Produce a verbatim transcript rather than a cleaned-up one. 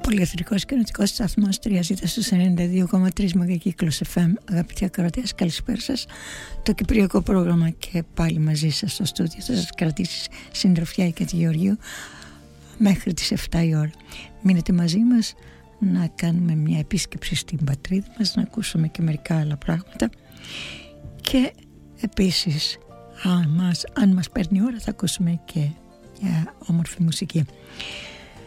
Πολυεθνικός Κοινοτικός Σταθμός τρία ζήτα στους ενενήντα δύο κόμμα τρία μεγακύκλος εφ εμ. Αγαπητοί ακροατές, καλησπέρα σας. Το κυπριακό πρόγραμμα και πάλι μαζί σας στο στούντιο θα σας κρατήσει συντροφιά η Κατη Γεωργίου μέχρι τις εφτά η ώρα. Μείνετε μαζί μας να κάνουμε μια επίσκεψη στην πατρίδα μας, να ακούσουμε και μερικά άλλα πράγματα και επίσης αν μας, αν μας παίρνει η ώρα θα ακούσουμε και μια όμορφη μουσική.